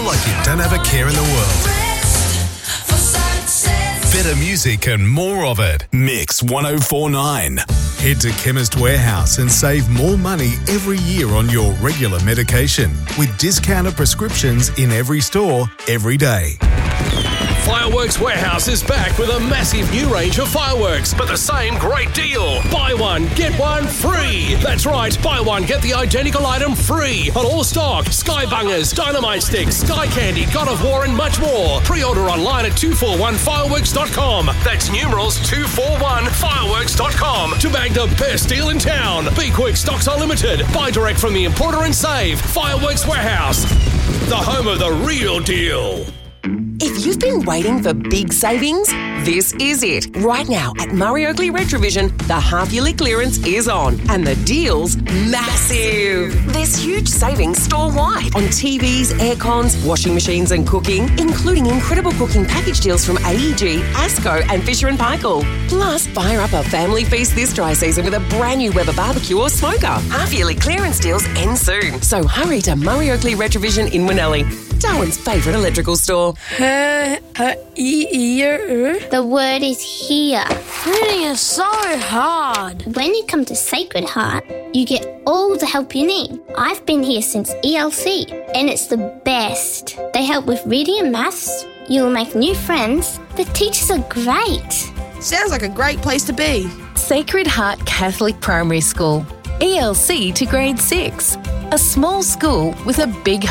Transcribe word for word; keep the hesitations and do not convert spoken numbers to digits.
like you don't have a care in the world. Better music and more of it. Mix one oh four point nine. Head to Chemist Warehouse and save more money every year on your regular medication with discounted prescriptions in every store, every day. Fireworks Warehouse is back with a massive new range of fireworks, but the same great deal. Buy one, get one free. That's right, buy one, get the identical item free on all stock. Sky Bungers, Dynamite Sticks, Sky Candy, God of War and much more. Pre-order online at two four one fireworks dot com. That's numerals two four one fireworks dot com to bag the best deal in town. Be quick, stocks are limited. Buy direct from the importer and save. Fireworks Warehouse, the home of the real deal. If you've been waiting for big savings, this is it. Right now at Murray Oakley Retrovision, the half-yearly clearance is on and the deal's massive. There's huge savings store-wide on T Vs, aircons, washing machines and cooking, including incredible cooking package deals from A E G, Asco and Fisher and Paykel. Plus, fire up a family feast this dry season with a brand new Weber barbecue or smoker. Half-yearly clearance deals end soon. So hurry to Murray Oakley Retrovision in Winnellie, Darwin's favourite electrical store. Uh, uh, e- the word is here. Reading is so hard. When you come to Sacred Heart, you get all the help you need. I've been here since E L C, and it's the best. They help with reading and maths. You'll make new friends. The teachers are great. Sounds like a great place to be. Sacred Heart Catholic Primary School. E L C to grade six. A small school with a big